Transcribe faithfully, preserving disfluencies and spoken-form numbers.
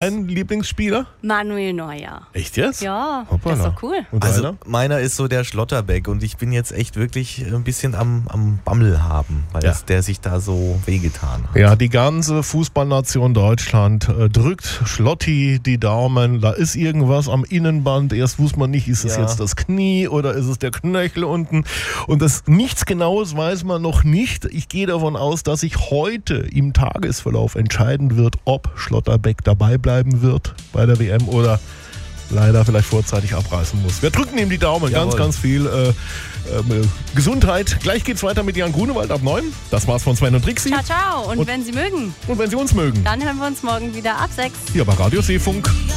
dein Lieblingsspieler? Manuel Neuer. Echt jetzt? Ja, Hoppala. das ist doch cool. Und Also deiner? meiner ist so der Schlotterbeck und ich bin jetzt echt wirklich ein bisschen am, am Bammel haben, weil Ja. es, der sich da so wehgetan hat. Ja, die ganze Fußballnation Deutschland äh, drückt Schlotti die Daumen. Da ist irgendwas am Innenband. Erst wusste man nicht, ist es Ja. jetzt das Knie oder ist es der Knöchel unten? Und das nichts Genaues weiß man noch nicht. Ich gehe davon aus, dass sich heute im Tagesverlauf entscheiden wird, ob Schlotterbeck dabei bleiben wird bei der W M oder leider vielleicht vorzeitig abreißen muss. Wir drücken ihm die Daumen. Ganz, Jawohl. ganz viel äh, äh, Gesundheit. Gleich geht's weiter mit Jan Grunewald ab neun. Das war's von Sven und Trixi. Ciao, ciao. Und, Und- wenn Sie mögen, Und wenn Sie uns mögen, dann hören wir uns morgen wieder ab sechs. hier bei Radio Seefunk.